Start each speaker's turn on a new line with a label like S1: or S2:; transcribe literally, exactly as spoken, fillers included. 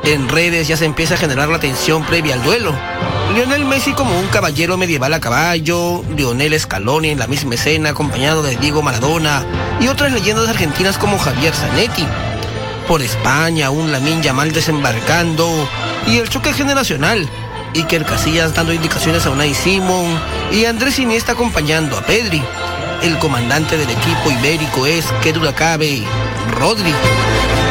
S1: En redes ya se empieza a generar la tensión previa al duelo. Lionel Messi como un caballero medieval a caballo, Lionel Scaloni en la misma escena acompañado de Diego Maradona y otras leyendas argentinas como Javier Zanetti. Por España, un Lamine Yamal desembarcando y el choque generacional. Iker Casillas dando indicaciones a Unai Simón y Andrés Iniesta acompañando a Pedri. El comandante del equipo ibérico es, qué duda cabe, Rodri.